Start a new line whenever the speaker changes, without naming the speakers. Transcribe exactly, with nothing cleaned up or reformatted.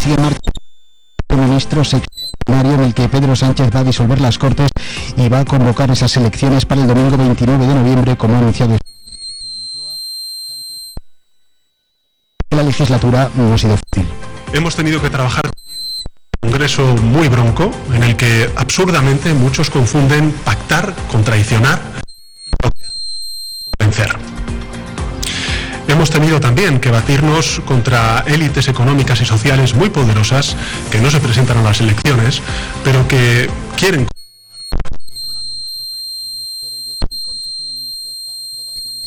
sigue en marcha el ministro secretario en el que Pedro Sánchez va a disolver las Cortes y va a convocar esas elecciones para el domingo veintinueve de noviembre, como ha anunciado. La legislatura no ha sido fácil.
Hemos tenido que trabajar un congreso muy bronco, en el que absurdamente muchos confunden pactar con traicionar, vencer. Hemos tenido también que batirnos contra élites económicas y sociales muy poderosas que no se presentan a las elecciones, pero que quieren